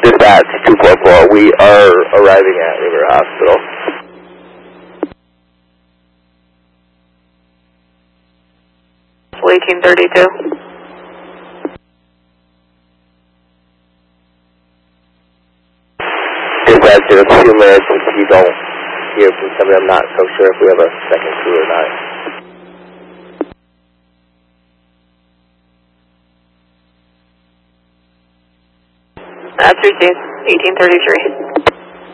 Dispatch 244, we are arriving at River Hospital. Waiting 32. Dispatch, in a few minutes, if you don't hear from somebody, I'm not so sure if we have a second crew or not. That's routine, 1833.